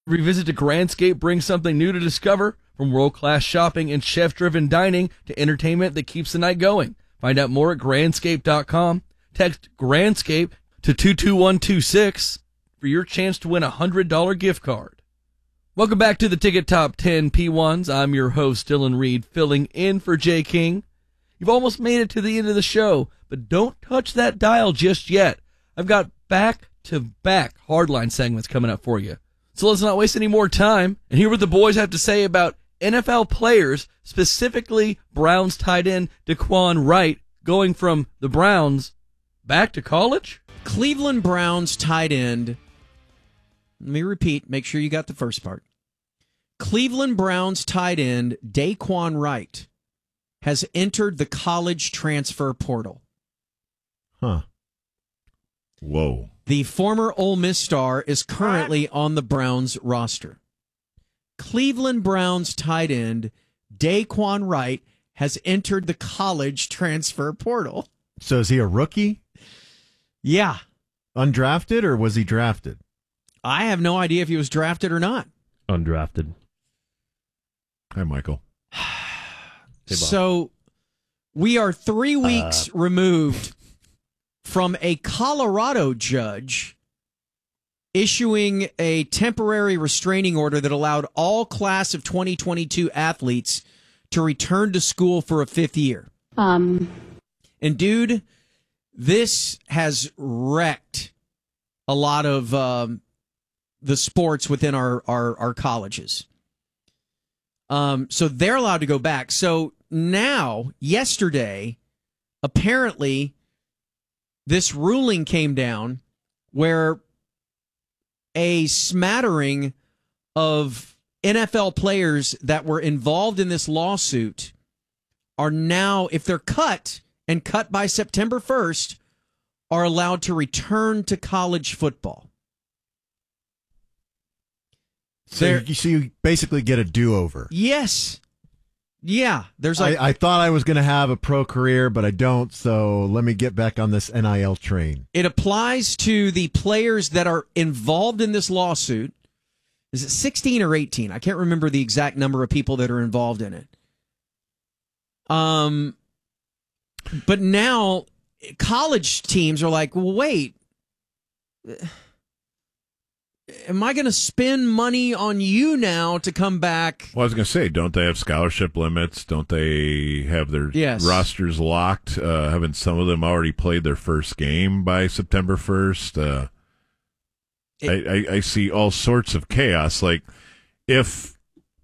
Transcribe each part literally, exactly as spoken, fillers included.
Every visit to Grandscape brings something new to discover, from world-class shopping and chef-driven dining to entertainment that keeps the night going. Find out more at grandscape dot com. Text Grandscape to two two one two six for your chance to win a one hundred dollars gift card. Welcome back to the Ticket Top ten P ones. I'm your host, Dylan Reed, filling in for Jay King. You've almost made it to the end of the show, but don't touch that dial just yet. I've got back-to-back Hardline segments coming up for you. So let's not waste any more time and hear what the boys have to say about N F L players, specifically Browns tight end Daquan Wright, going from the Browns back to college. Cleveland Browns tight end, let me repeat, make sure you got the first part. Cleveland Browns tight end Daquan Wright has entered the college transfer portal. Huh. Whoa. The former Ole Miss star is currently on the Browns roster. Cleveland Browns tight end Daquan Wright has entered the college transfer portal. So is he a rookie? Yeah. Undrafted, or was he drafted? I have no idea if he was drafted or not. Undrafted. Hi, Michael. So we are three weeks uh, removed from a Colorado judge issuing a temporary restraining order that allowed all class of twenty twenty-two athletes to return to school for a fifth year. Um. And, dude, this has wrecked a lot of um, the sports within our, our, our colleges. Um, so they're allowed to go back. So now, yesterday, apparently, this ruling came down where a smattering of N F L players that were involved in this lawsuit are now, if they're cut and cut by September first, are allowed to return to college football. So you, so you basically get a do-over. Yes. Yeah. There's like I, I thought I was going to have a pro career, but I don't, so let me get back on this N I L train. It applies to the players that are involved in this lawsuit. Is it sixteen or eighteen? I can't remember the exact number of people that are involved in it. Um, but now college teams are like, well, wait, am I going to spend money on you now to come back? Well, I was going to say, don't they have scholarship limits? Don't they have their yes. rosters locked? Uh, haven't some of them already played their first game by September first? Uh, I, I, I see all sorts of chaos. Like, if,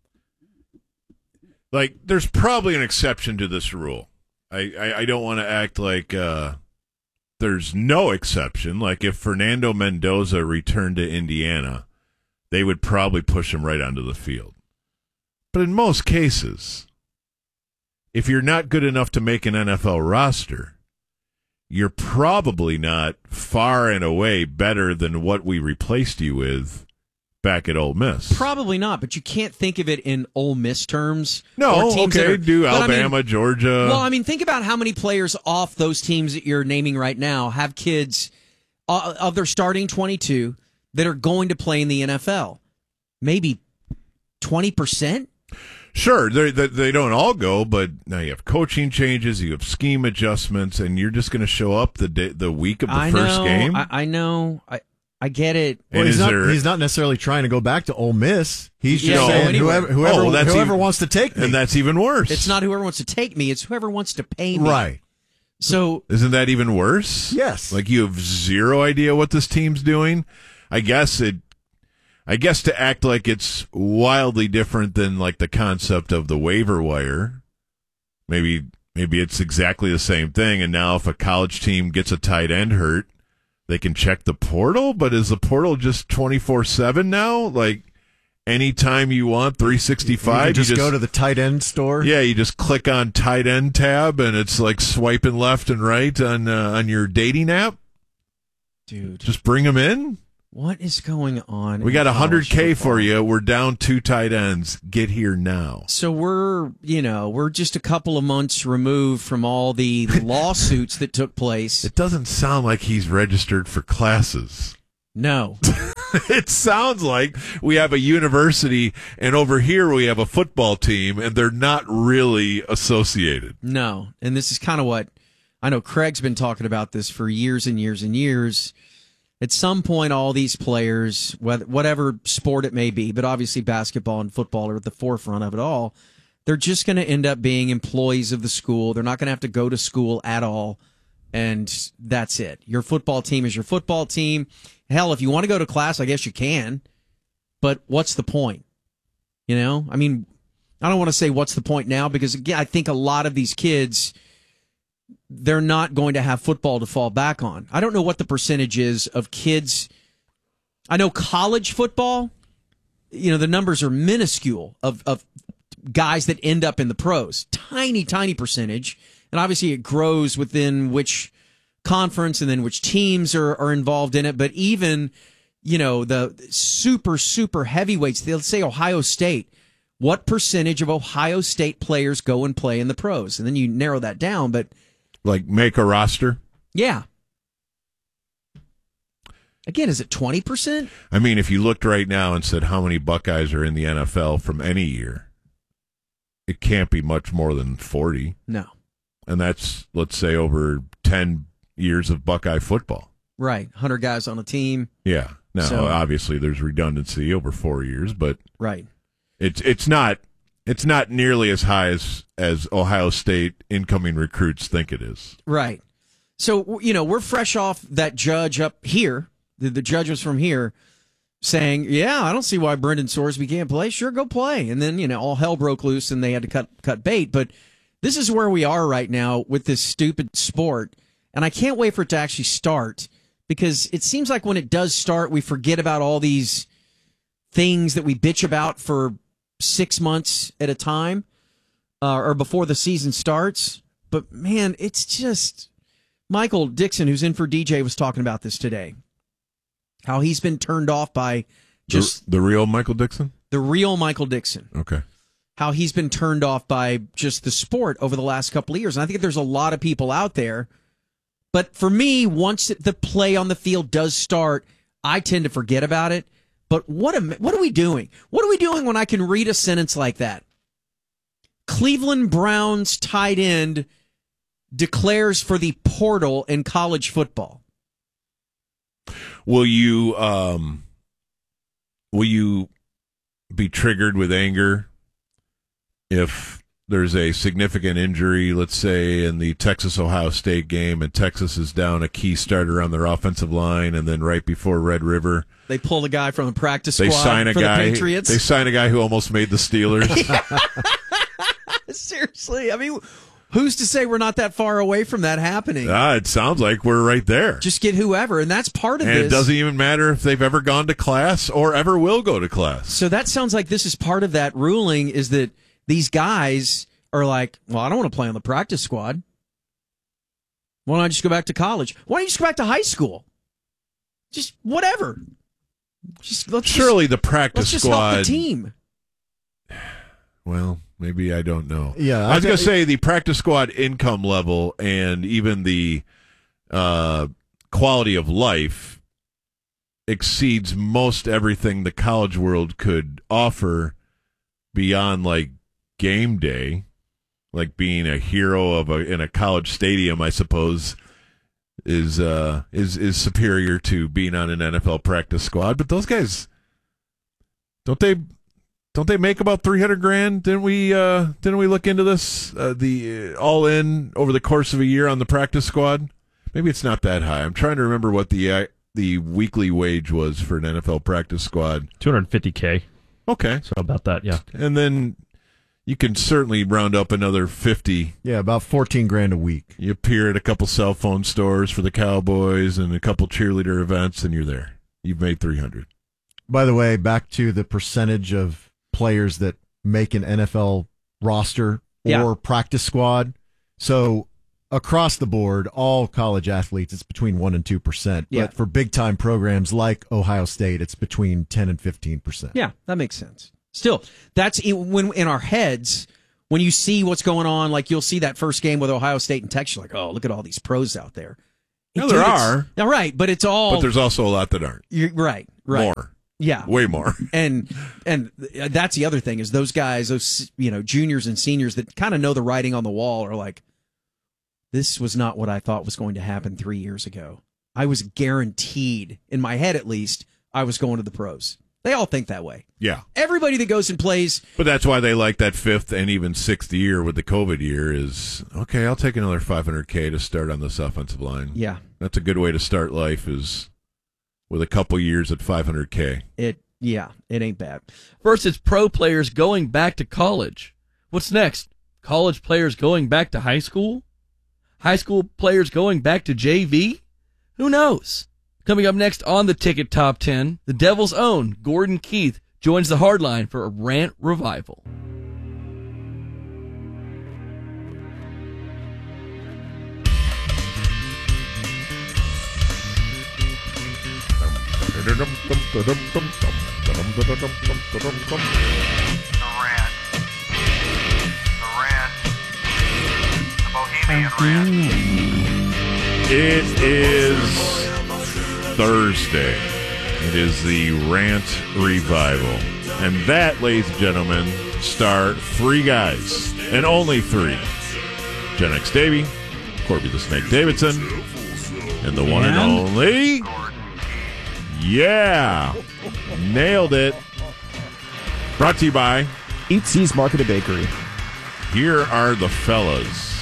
like, there's probably an exception to this rule. I, I, I don't want to act like uh, there's no exception. Like, if Fernando Mendoza returned to Indiana, they would probably push him right onto the field. But in most cases, if you're not good enough to make an N F L roster, you're probably not far and away better than what we replaced you with back at Ole Miss. Probably not, but you can't think of it in Ole Miss terms. No, teams okay, that are, do Alabama, I mean, Georgia. Well, I mean, think about how many players off those teams that you're naming right now have kids uh, of their starting twenty-two that are going to play in the N F L. Maybe twenty percent? Sure, they they don't all go, but now you have coaching changes, you have scheme adjustments, and you're just going to show up the day, the week of the I first know, game? I, I know. I I get it. Well, And he's, is not, there- he's not necessarily trying to go back to Ole Miss. He's just Yeah, saying anyway. whoever whoever, Oh, that's whoever even- wants to take me. And that's even worse. It's not whoever wants to take me, it's whoever wants to pay me. Right. So Isn't that even worse? Yes. Like, you have zero idea what this team's doing? I guess it I guess to act like it's wildly different than like the concept of the waiver wire. Maybe maybe it's exactly the same thing, and now if a college team gets a tight end hurt, they can check the portal, but is the portal just twenty-four seven now? Like, anytime you want, three sixty-five? You just, you just go to the tight end store. Yeah, you just click on tight end tab, and it's like swiping left and right on uh, on your dating app. Dude, Just bring them in. what is going on? We in got one hundred college K football? for you. We're down two tight ends. Get here now. So we're, you know, we're just a couple of months removed from all the lawsuits that took place. It doesn't sound like he's registered for classes. No. It sounds like we have a university, and over here we have a football team, and they're not really associated. No. And this is kind of what I know Craig's been talking about this for years and years and years. At some point, all these players, whatever sport it may be, but obviously basketball and football are at the forefront of it all, they're just going to end up being employees of the school. They're not going to have to go to school at all, and that's it. Your football team is your football team. Hell, if you want to go to class, I guess you can, but what's the point? You know, I mean, I don't want to say what's the point now, because again, I think a lot of these kids, they're not going to have football to fall back on. I don't know what the percentage is of kids. I know college football, you know, the numbers are minuscule of, of guys that end up in the pros. Tiny, tiny percentage. And obviously it grows within which conference and then which teams are, are involved in it. But even, you know, the super, super heavyweights, they'll say Ohio State. What percentage of Ohio State players go and play in the pros? And then you narrow that down, but like make a roster? Yeah. Again, is it twenty percent? I mean, if you looked right now and said how many Buckeyes are in the N F L from any year, it can't be much more than forty. No. And that's, let's say, over ten years of Buckeye football. Right. one hundred guys on a team. Yeah. Now, So- obviously, there's redundancy over four years, but Right. it's it's not it's not nearly as high as, as Ohio State incoming recruits think it is. Right. So, you know, we're fresh off that judge up here. The, the judge was from here saying, yeah, I don't see why Brendan Sorsby can't play. Sure, go play. And then, you know, all hell broke loose and they had to cut cut bait. But this is where we are right now with this stupid sport. And I can't wait for it to actually start, because it seems like when it does start, we forget about all these things that we bitch about for six months at a time uh, or before the season starts. But, man, it's just... Michael Dixon, who's in for D J, was talking about this today. How he's been turned off by just the, the real Michael Dixon? the real Michael Dixon. Okay. How he's been turned off by just the sport over the last couple of years. And I think there's a lot of people out there. But for me, once the play on the field does start, I tend to forget about it. But what am, what are we doing? What are we doing when I can read a sentence like that? Cleveland Browns tight end declares for the portal in college football. Will you um will you be triggered with anger if there's a significant injury, let's say in the Texas-Ohio State game, and Texas is down a key starter on their offensive line, and then right before Red River, They pull a guy from the practice they squad sign a for guy the Patriots. they sign a guy who almost made the Steelers? Seriously, I mean, who's to say we're not that far away from that happening? Ah, it sounds like we're right there. Just get whoever, and that's part of And this. it doesn't even matter if they've ever gone to class or ever will go to class. So that sounds like this is part of that ruling, is that these guys are like, well, I don't want to play on the practice squad. Why don't I just go back to college? Why don't you just go back to high school? Just whatever. Just let's Surely just, the practice let's just squad. help the team. Well, maybe I don't know. Yeah, I was I going to think- say the practice squad income level and even the uh, quality of life exceeds most everything the college world could offer beyond like game day, like being a hero of a in a college stadium, I suppose. Is uh is is superior to being on an N F L practice squad, but those guys don't they don't they make about three hundred grand? Didn't we uh didn't we look into this uh, the uh, all in over the course of a year on the practice squad? Maybe it's not that high. I'm trying to remember what the uh, the weekly wage was for an N F L practice squad. two hundred fifty K. Okay, So about that, yeah. and then you can certainly round up another fifty. Yeah, about fourteen grand a week. You appear at a couple cell phone stores for the Cowboys and a couple cheerleader events, and you're there. You've made three hundred. By the way, back to the percentage of players that make an N F L roster or Yeah. practice squad. So across the board, all college athletes, it's between one and two percent. Yeah. But for big time programs like Ohio State, it's between ten and fifteen percent. Yeah, that makes sense. Still, that's in, when in our heads, when you see what's going on, like you'll see that first game with Ohio State and Texas, you're like, oh, look at all these pros out there. No, Dude, there it's- are, All right, but it's all. but there's also a lot that aren't. You're, right, right. More, Yeah. way more. And and that's the other thing is those guys, those you know juniors and seniors that kind of know the writing on the wall are like, this was not what I thought was going to happen three years ago. I was guaranteed, in my head at least, I was going to the pros. They all think that way. Yeah. Everybody that goes and plays. But that's why they like that fifth and even sixth year with the COVID year is, okay, I'll take another five hundred K to start on this offensive line. Yeah. That's a good way to start life is with a couple years at five hundred K. It yeah, it ain't bad. First, it's pro players going back to college. What's next? College players going back to high school? High school players going back to J V? Who knows? Coming up next on the Ticket Top ten, the Devil's own Gordon Keith joins the Hardline for a rant revival. The rant. The rant. The Bohemian rant. It is Thursday. It is the Rant Revival. And that, ladies and gentlemen, star three guys, and only three. Gen X Davey, Corby the Snake Davidson, and the one and And? only... Yeah! Nailed it. Brought to you by... Eat C's Market and Bakery. Here are the fellas.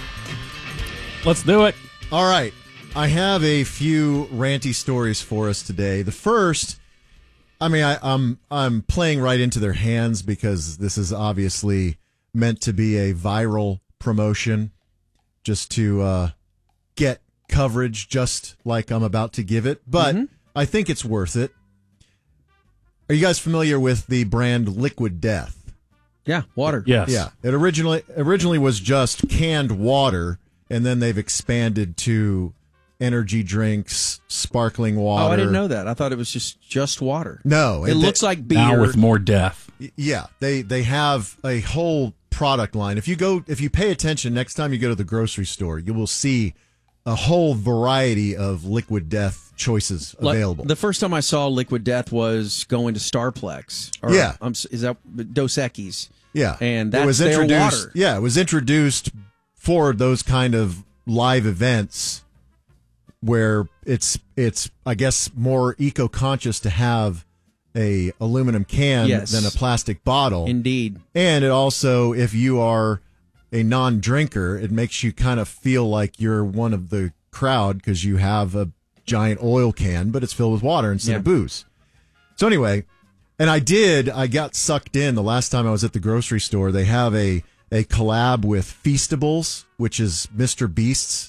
Let's do it. All right. I have a few ranty stories for us today. The first, I mean, I, I'm I'm playing right into their hands because this is obviously meant to be a viral promotion, just to uh, get coverage, just like I'm about to give it. But Mm-hmm. I think it's worth it. Are you guys familiar with the brand Liquid Death? Yeah, water. Yes. Yeah, it originally originally was just canned water, and then they've expanded to energy drinks, sparkling water. Oh, I didn't know that. I thought it was just just water. No, It and looks they- like beer. Now with more death. Yeah, they they have a whole product line. If you go, if you pay attention next time you go to the grocery store, you will see a whole variety of Liquid Death choices Like, available. the first time I saw Liquid Death was going to Starplex. Or, Yeah. um, is that Dos Equis? yeah, and it that's was their introduced. water. Yeah, it was introduced for those kind of live events where it's it's I guess more eco conscious to have a aluminum can Yes. than a plastic bottle. Indeed. And it also, if you are a non-drinker, it makes you kind of feel like you're one of the crowd because you have a giant oil can, but it's filled with water instead Yeah. of booze. So anyway, and I did, I got sucked in the last time I was at the grocery store. They have a, a collab with Feastables, which is Mister Beast's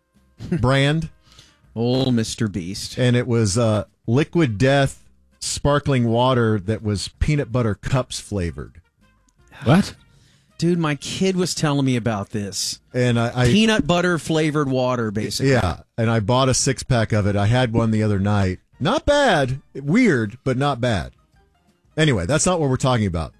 brand. Old Mister Beast. And it was uh, Liquid Death sparkling water that was peanut butter cups flavored. What? Dude, my kid was telling me about this. And I, I Peanut butter flavored water, basically. yeah, and I bought a six pack of it. I had one the other night. Not bad, weird, but not bad. Anyway, that's not what we're talking about.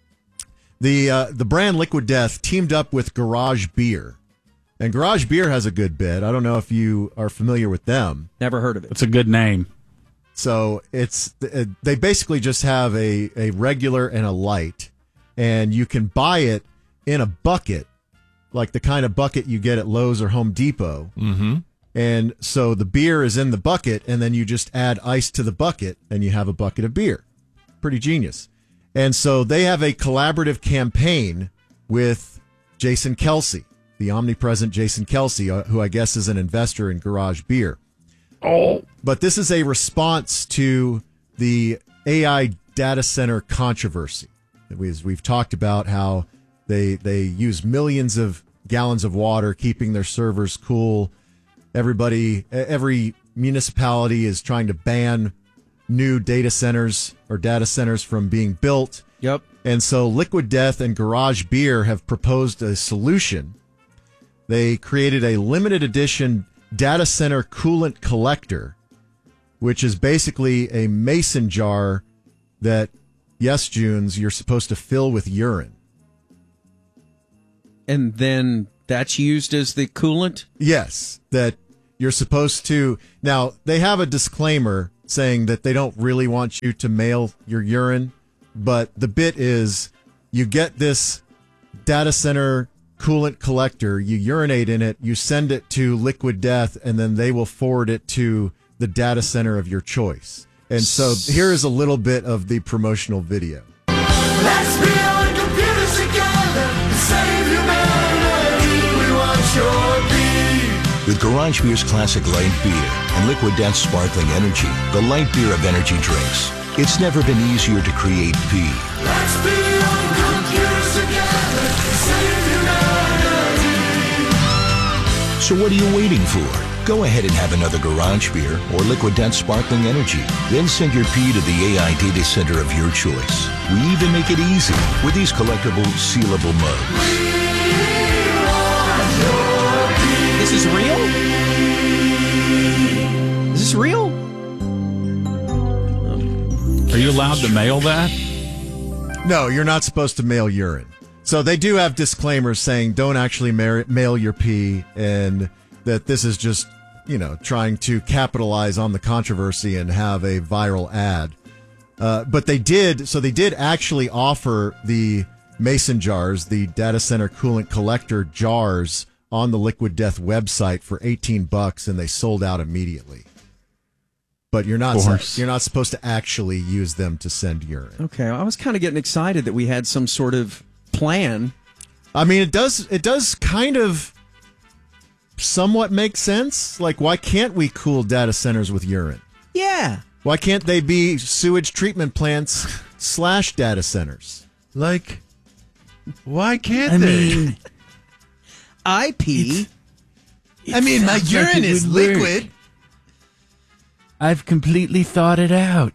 The uh, the brand Liquid Death teamed up with Garage Beer, and Garage Beer has a good bit. I don't know if you are familiar with them. Never heard of it. It's a good name. So it's uh, they basically just have a, a regular and a light, and you can buy it in a bucket, like the kind of bucket you get at Lowe's or Home Depot. Mm-hmm. And so the beer is in the bucket, and then you just add ice to the bucket, and you have a bucket of beer. Pretty genius. And so they have a collaborative campaign with Jason Kelsey, the omnipresent Jason Kelsey, uh, who I guess is an investor in Garage Beer. Oh. But this is a response to the A I data center controversy. As we've talked about how they they use millions of gallons of water, keeping their servers cool. Everybody, every municipality is trying to ban new data centers or data centers from being built. Yep. And so Liquid Death and Garage Beer have proposed a solution. They created a limited edition data center coolant collector, which is basically a mason jar that, yes, Junes, you're supposed to fill with urine. And then that's used as the coolant? Yes, that you're supposed to. Now, they have a disclaimer saying that they don't really want you to mail your urine, but the bit is you get this data center coolant collector, you urinate in it, you send it to Liquid Death, and then they will forward it to the data center of your choice. And so here is a little bit of the promotional video. Let's be on computers together and save humanity. We want your beer. With Garage Beer's classic light beer and Liquid Death sparkling energy, the light beer of energy drinks, it's never been easier to create pee. Let's be on computers together and save humanity. So what are you waiting for? Go ahead and have another Garage Beer or Liquid Death sparkling energy. Then send your pee to the A I data center of your choice. We even make it easy with these collectible, sealable mugs. This is real? Is this real? Are you allowed to mail that? No, you're not supposed to mail urine. So they do have disclaimers saying don't actually ma- mail your pee, and that this is just, you know, trying to capitalize on the controversy and have a viral ad. Uh, but they did, so they did actually offer the mason jars, the data center coolant collector jars, on the Liquid Death website for eighteen bucks, and they sold out immediately. But you're not you're not supposed to actually use them to send urine. Okay, I was kind of getting excited that we had some sort of plan. I mean, it does it does kind of somewhat make sense. Like, why can't we cool data centers with urine? Yeah. Why can't they be sewage treatment plants slash data centers? Like, why can't I they? mean, I pee. I mean, my urine like it is would work. liquid. I've completely thought it out.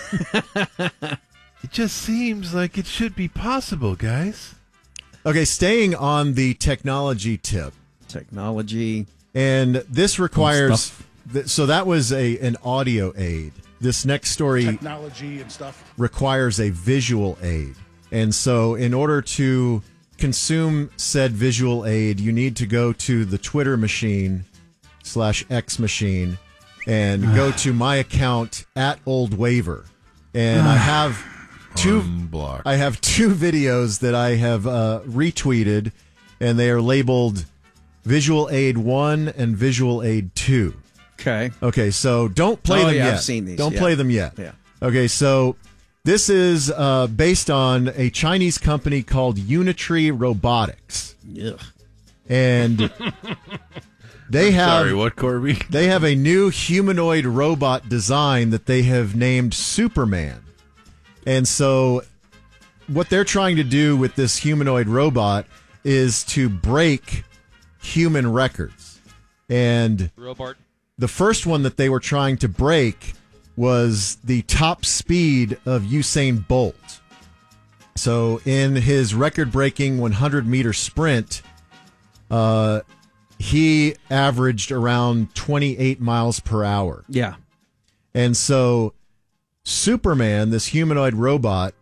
It just seems like it should be possible, guys. Okay, staying on the technology tip. Technology. And this requires, stuff. th- so that was a an audio aid. This next story Technology and stuff. requires a visual aid. And so in order to consume said visual aid, you need to go to the Twitter machine slash X machine and go to my account at Old Waver. And I have two Unblock. I have two videos that I have uh, retweeted, and they are labeled Visual Aid one and Visual Aid two. Okay. Okay, so don't play Oh, them yeah, yet. I've seen these, Don't yeah. play them yet. Yeah. Okay, so this is uh, based on a Chinese company called Unitree Robotics, Ugh. and they have Sorry, what, Corby? they have a new humanoid robot design that they have named Superman. And so what they're trying to do with this humanoid robot is to break human records. And Robot. the first one that they were trying to break was the top speed of Usain Bolt. So in his record-breaking one hundred meter sprint, uh, he averaged around twenty-eight miles per hour. Yeah. And so Superman, this humanoid robot,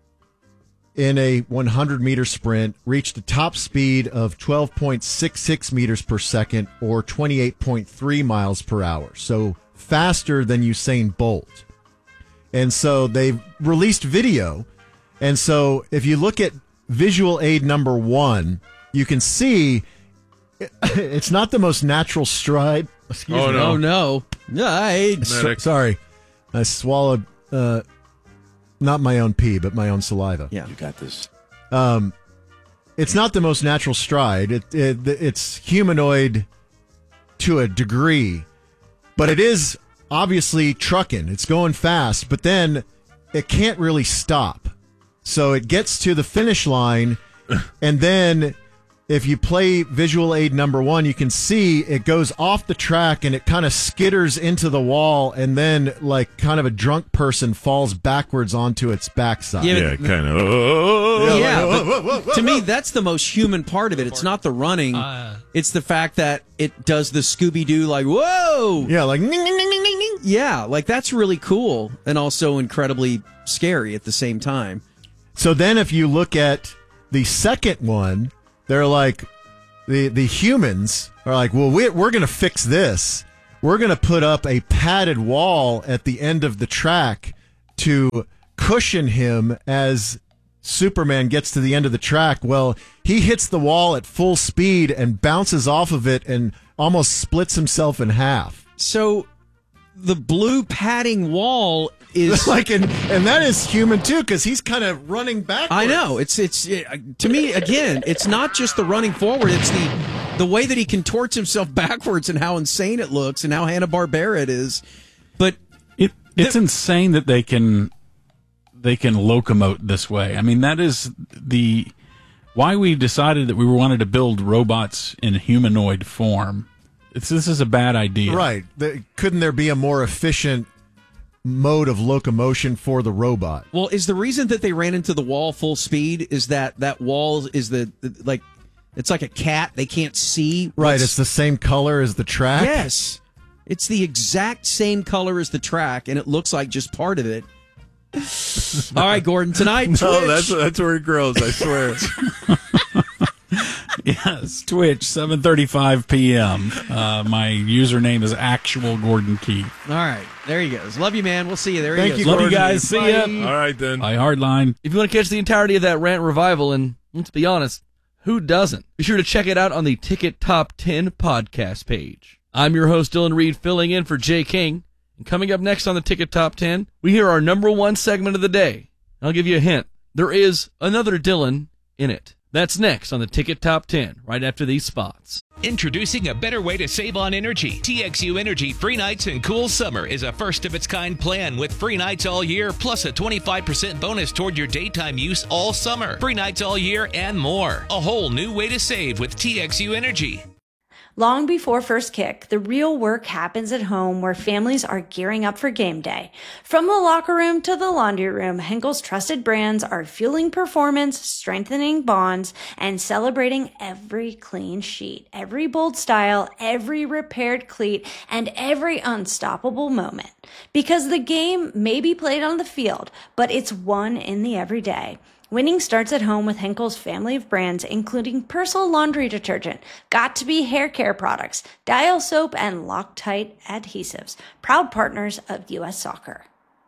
in a one hundred meter sprint, reached a top speed of twelve point six six meters per second, or twenty-eight point three miles per hour. So faster than Usain Bolt. And so they've released video. And so if you look at visual aid number one, you can see it's not the most natural stride. Excuse Oh, me. no. Oh, no. No, I, So- sorry. I swallowed uh, not my own pee, but my own saliva. yeah. You got this. Um, it's not the most natural stride. It, it it's humanoid to a degree, but it is obviously trucking. It's going fast, but then it can't really stop. So it gets to the finish line, and then if you play visual aid number one, you can see it goes off the track and it kind of skitters into the wall, and then like kind of a drunk person falls backwards onto its backside. Yeah, Yeah, kind of. Oh, Yeah, but to me, that's the most human part of it. It's not the running. It's the fact that it does the Scooby-Doo, like, whoa! Yeah, like ning, ning, ning, ning, ning, ning. Yeah, like, that's really cool and also incredibly scary at the same time. So then if you look at the second one, they're like, the the humans are like, well, we're, we're going to fix this. we're going to put up a padded wall at the end of the track to cushion him as Superman gets to the end of the track. Well, he hits the wall at full speed and bounces off of it and almost splits himself in half. So the blue padding wall is like, and, and that is human too, because he's kind of running backwards. I know. It's it's it, to me again. It's not just the running forward. It's the the way that he contorts himself backwards and how insane it looks and how Hanna-Barbera it is. But it it's the, insane that they can they can locomote this way. I mean, that is the why we decided that we wanted to build robots in humanoid form. It's, this is a bad idea, right? The, couldn't there be a more efficient mode of locomotion for the robot? Well, is the reason that they ran into the wall full speed is that that wall is the, the like it's like a cat, they can't see. Right, it's the same color as the track. Yes, it's the exact same color as the track, and it looks like just part of it. All right, Gordon, tonight no, Twitch. that's that's where it grows, I swear. Yes, Twitch, seven thirty-five p.m. Uh, my username is actual Gordon Keith. All right, there he goes. Love you, man. We'll see you. There Thank he goes. you, Love Gordon. you guys. See ya. All right, then. Bye, Hardline. If you want to catch the entirety of that rant revival, and let's be honest, who doesn't? Be sure to check it out on the Ticket Top ten podcast page. I'm your host, Dylan Reed, filling in for Jay King. And coming up next on the Ticket Top ten, we hear our number one segment of the day. I'll give you a hint. There is another Dylan in it. That's next on the Ticket Top ten, right after these spots. Introducing a better way to save on energy. T X U Energy Free Nights and Cool Summer is a first-of-its-kind plan with free nights all year, plus a twenty-five percent bonus toward your daytime use all summer. Free nights all year and more. A whole new way to save with T X U Energy. Long before first kick, the real work happens at home where families are gearing up for game day. From the locker room to the laundry room, Henkel's trusted brands are fueling performance, strengthening bonds, and celebrating every clean sheet, every bold style, every repaired cleat, and every unstoppable moment. Because the game may be played on the field, but it's won in the everyday. Winning starts at home with Henkel's family of brands, including Persil laundry detergent, Got2b hair care products, Dial soap, and Loctite adhesives. Proud partners of U S Soccer.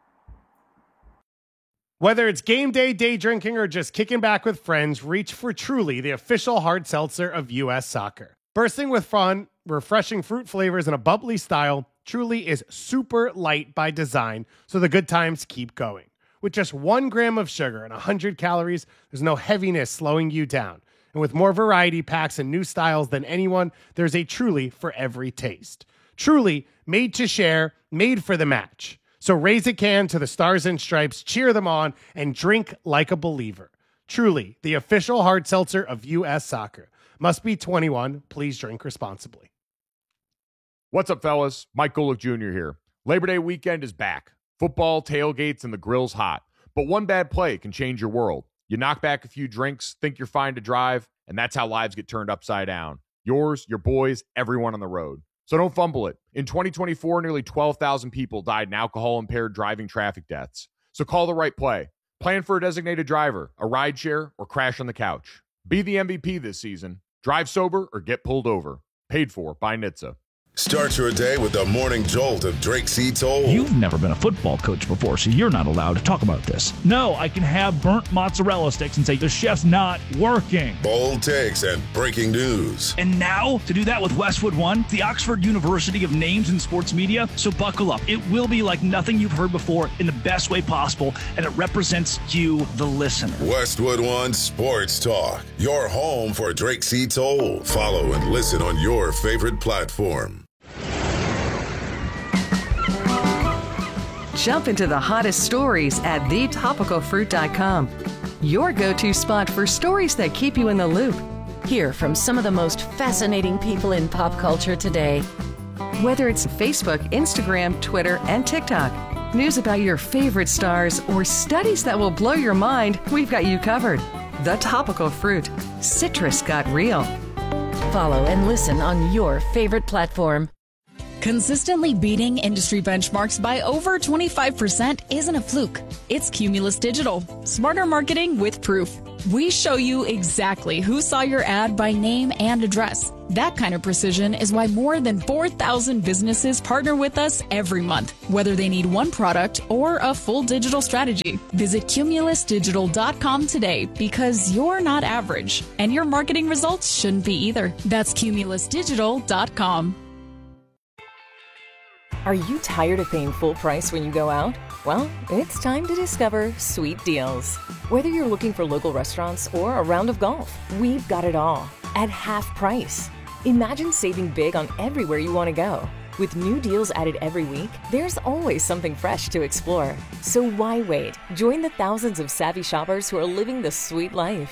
Whether it's game day, day drinking, or just kicking back with friends, reach for Truly, the official hard seltzer of U S Soccer. Bursting with fun, refreshing fruit flavors, and a bubbly style, Truly is super light by design, so the good times keep going. With just one gram of sugar and one hundred calories, there's no heaviness slowing you down. And with more variety packs and new styles than anyone, there's a Truly for every taste. Truly, made to share, made for the match. So raise a can to the Stars and Stripes, cheer them on, and drink like a believer. Truly, the official hard seltzer of U S Soccer. Must be twenty-one. Please drink responsibly. What's up, fellas? Mike Golick Junior here. Labor Day weekend is back. Football, tailgates, and the grill's hot. But one bad play can change your world. You knock back a few drinks, think you're fine to drive, and that's how lives get turned upside down. Yours, your boys, everyone on the road. So don't fumble it. In twenty twenty-four, nearly twelve thousand people died in alcohol-impaired driving traffic deaths. So call the right play. Plan for a designated driver, a rideshare, or crash on the couch. Be the M V P this season. Drive sober or get pulled over. Paid for by N H T S A. Start your day with the morning jolt of Drake C. Toll. You've never been a football coach before, so you're not allowed to talk about this. No, I can have burnt mozzarella sticks and say the chef's not working. Bold takes and breaking news. And now, to do that with Westwood One, the Oxford University of Names in Sports Media. So buckle up. It will be like nothing you've heard before in the best way possible, and it represents you, the listener. Westwood One Sports Talk. Your home for Drake C. Toll. Follow and listen on your favorite platform. Jump into the hottest stories at the topical fruit dot com. Your go-to spot for stories that keep you in the loop. Hear from some of the most fascinating people in pop culture today. Whether it's Facebook, Instagram, Twitter, and TikTok, news about your favorite stars, or studies that will blow your mind, we've got you covered. The Topical Fruit. Citrus got real. Follow and listen on your favorite platform. Consistently beating industry benchmarks by over twenty-five percent isn't a fluke. It's Cumulus Digital. Smarter marketing with proof. We show you exactly who saw your ad by name and address. That kind of precision is why more than four thousand businesses partner with us every month, whether they need one product or a full digital strategy. Visit cumulus digital dot com today because you're not average, and your marketing results shouldn't be either. That's cumulus digital dot com. Are you tired of paying full price when you go out? Well, it's time to discover Sweet Deals. Whether you're looking for local restaurants or a round of golf, we've got it all at half price. Imagine saving big on everywhere you want to go. With new deals added every week, there's always something fresh to explore. So why wait? Join the thousands of savvy shoppers who are living the sweet life.